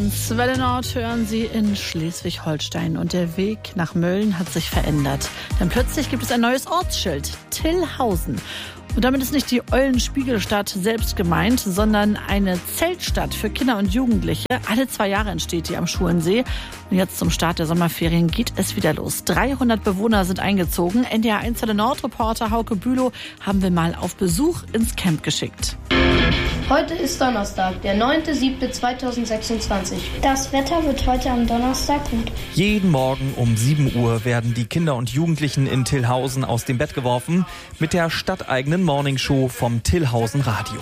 1, Welle Nord hören Sie in Schleswig-Holstein. Und der Weg nach Mölln hat sich verändert. Denn plötzlich gibt es ein neues Ortsschild, Tillhausen. Und damit ist nicht die Eulenspiegelstadt selbst gemeint, sondern eine Zeltstadt für Kinder und Jugendliche. Alle 2 Jahre entsteht die am Schulensee. Und jetzt zum Start der Sommerferien geht es wieder los. 300 Bewohner sind eingezogen. NDR 1 Welle Nord-Reporter Hauke Bülow haben wir mal auf Besuch ins Camp geschickt. Heute ist Donnerstag, der 9.7.2026. Das Wetter wird heute am Donnerstag gut. Jeden Morgen um 7 Uhr werden die Kinder und Jugendlichen in Tillhausen aus dem Bett geworfen mit der stadteigenen Morningshow vom Tillhausen Radio.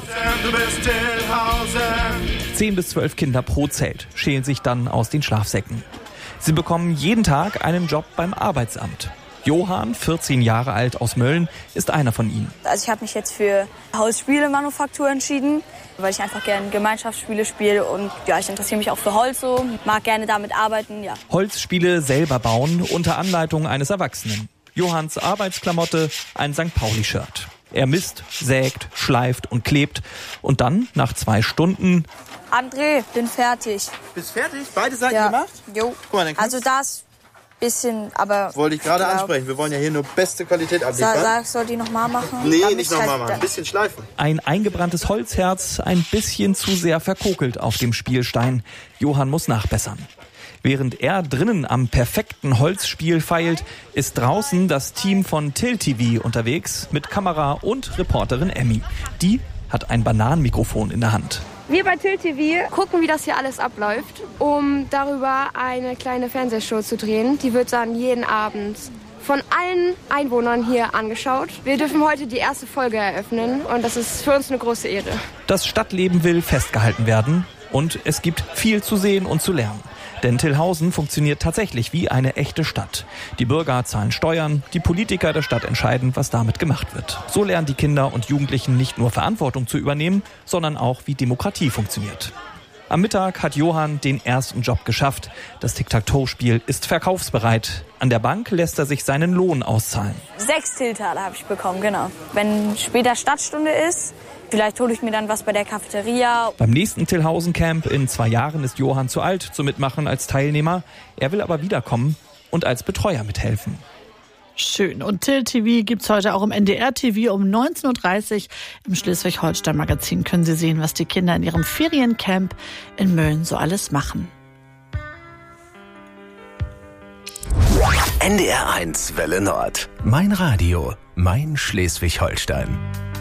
10 bis 12 Kinder pro Zelt schälen sich dann aus den Schlafsäcken. Sie bekommen jeden Tag einen Job beim Arbeitsamt. Johann, 14 Jahre alt aus Mölln, ist einer von ihnen. Also ich habe mich jetzt für Holzspielemanufaktur entschieden, weil ich einfach gerne Gemeinschaftsspiele spiele und ja, ich interessiere mich auch für Holz so, mag gerne damit arbeiten, ja. Holzspiele selber bauen unter Anleitung eines Erwachsenen. Johanns Arbeitsklamotte, ein St. Pauli-Shirt. Er misst, sägt, schleift und klebt und dann, nach 2 Stunden... André, bin fertig. Bist fertig? Beide Seiten ja. gemacht? Jo. Guck mal, dann also das... bisschen, aber... Wollte ich gerade ansprechen. Wir wollen ja hier nur beste Qualität abliefern. Soll die nochmal machen? Nee, nicht nochmal machen. Ein bisschen schleifen. Ein eingebranntes Holzherz, ein bisschen zu sehr verkokelt auf dem Spielstein. Johann muss nachbessern. Während er drinnen am perfekten Holzspiel feilt, ist draußen das Team von Till TV unterwegs mit Kamera und Reporterin Emmy. Die hat ein Bananenmikrofon in der Hand. Wir bei Till TV gucken, wie das hier alles abläuft, um darüber eine kleine Fernsehshow zu drehen. Die wird dann jeden Abend von allen Einwohnern hier angeschaut. Wir dürfen heute die erste Folge eröffnen und das ist für uns eine große Ehre. Das Stadtleben will festgehalten werden und es gibt viel zu sehen und zu lernen. Denn Tillhausen funktioniert tatsächlich wie eine echte Stadt. Die Bürger zahlen Steuern, die Politiker der Stadt entscheiden, was damit gemacht wird. So lernen die Kinder und Jugendlichen nicht nur Verantwortung zu übernehmen, sondern auch, wie Demokratie funktioniert. Am Mittag hat Johann den ersten Job geschafft. Das Tic-Tac-Toe-Spiel ist verkaufsbereit. An der Bank lässt er sich seinen Lohn auszahlen. 6 Tilltaler habe ich bekommen, genau. Wenn später Stadtstunde ist, vielleicht hole ich mir dann was bei der Cafeteria. Beim nächsten Tillhausen-Camp in 2 Jahren ist Johann zu alt zum Mitmachen als Teilnehmer. Er will aber wiederkommen und als Betreuer mithelfen. Schön. Und Till TV gibt's heute auch im NDR TV um 19.30 Uhr. Im Schleswig-Holstein-Magazin können Sie sehen, was die Kinder in ihrem Feriencamp in Mölln so alles machen. NDR 1 Welle Nord. Mein Radio, mein Schleswig-Holstein.